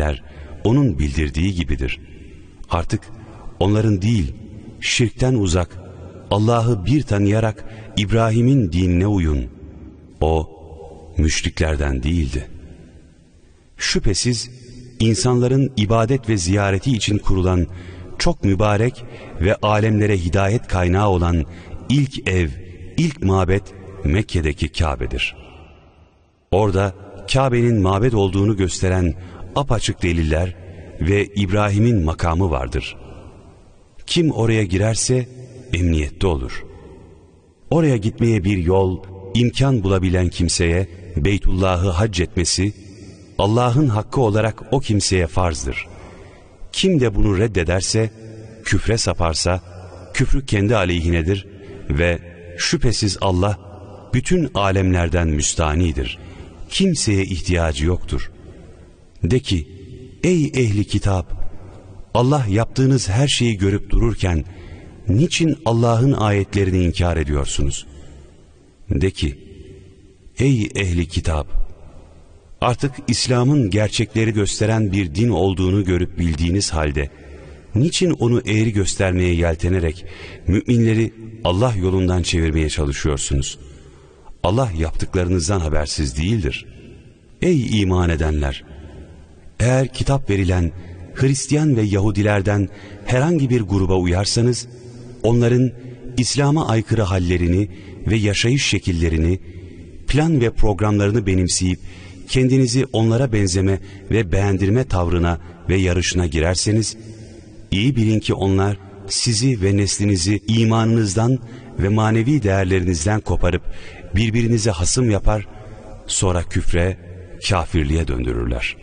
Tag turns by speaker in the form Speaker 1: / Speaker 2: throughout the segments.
Speaker 1: deliller onun bildirdiği gibidir. Artık onların değil, şirkten uzak, Allah'ı bir tanıyarak İbrahim'in dinine uyun. O, müşriklerden değildi. Şüphesiz insanların ibadet ve ziyareti için kurulan çok mübarek ve alemlere hidayet kaynağı olan ilk ev, ilk mabet Mekke'deki Kabe'dir. Orada Kabe'nin mabed olduğunu gösteren apaçık deliller ve İbrahim'in makamı vardır. Kim oraya girerse emniyette olur. Oraya gitmeye bir yol, imkan bulabilen kimseye Beytullah'ı hac etmesi, Allah'ın hakkı olarak o kimseye farzdır. Kim de bunu reddederse, küfre saparsa, küfrü kendi aleyhinedir ve şüphesiz Allah, bütün alemlerden müstanidir. Kimseye ihtiyacı yoktur. De ki, ey ehli kitap! Allah yaptığınız her şeyi görüp dururken, niçin Allah'ın ayetlerini inkar ediyorsunuz? De ki, ey ehli kitap! Artık İslam'ın gerçekleri gösteren bir din olduğunu görüp bildiğiniz halde, niçin onu eğri göstermeye yeltenerek, müminleri Allah yolundan çevirmeye çalışıyorsunuz? Allah yaptıklarınızdan habersiz değildir. Ey iman edenler! Eğer kitap verilen Hristiyan ve Yahudilerden herhangi bir gruba uyarsanız, onların İslam'a aykırı hallerini ve yaşayış şekillerini, plan ve programlarını benimseyip, kendinizi onlara benzeme ve beğendirme tavrına ve yarışına girerseniz, iyi bilin ki onlar sizi ve neslinizi imanınızdan ve manevi değerlerinizden koparıp birbirinize hasım yapar, sonra küfre, kafirliğe döndürürler.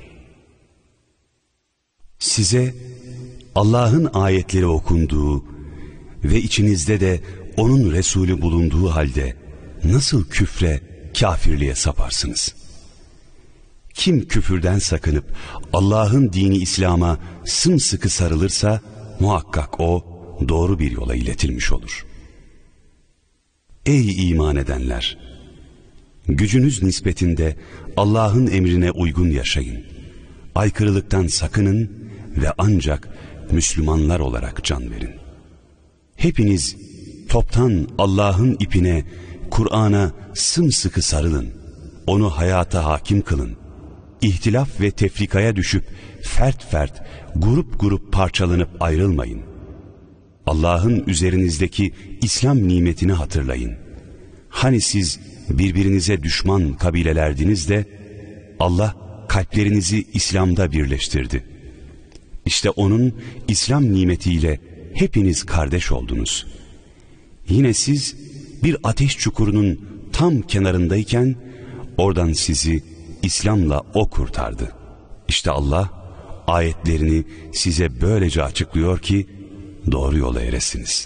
Speaker 1: Size Allah'ın ayetleri okunduğu ve içinizde de onun Resulü bulunduğu halde nasıl küfre, kafirliğe saparsınız? Kim küfürden sakınıp Allah'ın dini İslam'a sımsıkı sarılırsa muhakkak o doğru bir yola iletilmiş olur. Ey iman edenler! Gücünüz nispetinde Allah'ın emrine uygun yaşayın. Aykırılıktan sakının ve ancak Müslümanlar olarak can verin. Hepiniz toptan Allah'ın ipine, Kur'an'a sımsıkı sarılın. Onu hayata hakim kılın. İhtilaf ve tefrikaya düşüp fert fert, grup grup parçalanıp ayrılmayın. Allah'ın üzerinizdeki İslam nimetini hatırlayın. Hani siz birbirinize düşman kabilelerdiniz de Allah kalplerinizi İslam'da birleştirdi. İşte onun İslam nimetiyle hepiniz kardeş oldunuz. Yine siz bir ateş çukurunun tam kenarındayken oradan sizi İslam'la o kurtardı. İşte Allah ayetlerini size böylece açıklıyor ki doğru yola eresiniz.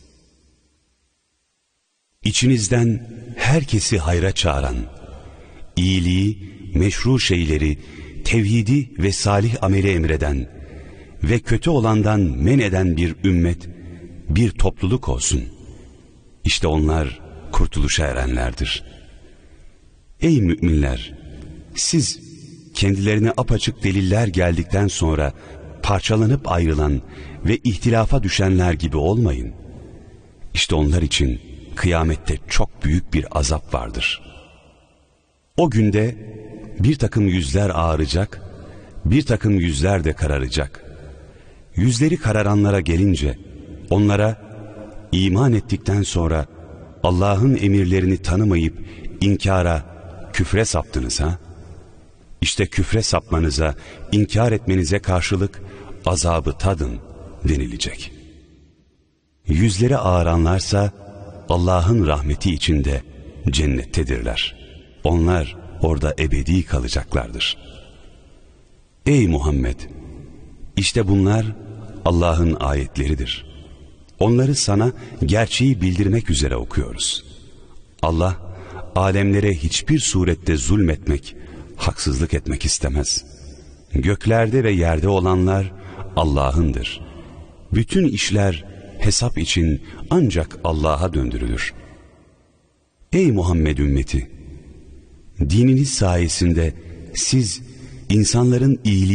Speaker 1: İçinizden herkesi hayra çağıran, iyiliği, meşru şeyleri, tevhidi ve salih ameli emreden ve kötü olandan men eden bir ümmet, bir topluluk olsun. İşte onlar kurtuluşa erenlerdir. Ey müminler! Siz kendilerine apaçık deliller geldikten sonra parçalanıp ayrılan ve ihtilafa düşenler gibi olmayın. İşte onlar için kıyamette çok büyük bir azap vardır. O günde bir takım yüzler ağaracak, bir takım yüzler de kararacak. Yüzleri kararanlara gelince onlara iman ettikten sonra Allah'ın emirlerini tanımayıp inkara, küfre saptınız ha? İşte küfre sapmanıza, inkar etmenize karşılık azabı tadın denilecek. Yüzleri ağaranlarsa Allah'ın rahmeti içinde cennettedirler. Onlar orada ebedi kalacaklardır. Ey Muhammed! İşte bunlar Allah'ın ayetleridir. Onları sana gerçeği bildirmek üzere okuyoruz. Allah, alemlere hiçbir surette zulmetmek, haksızlık etmek istemez. Göklerde ve yerde olanlar Allah'ındır. Bütün işler hesap için ancak Allah'a döndürülür. Ey Muhammed ümmeti! Dininiz sayesinde siz insanların iyiliği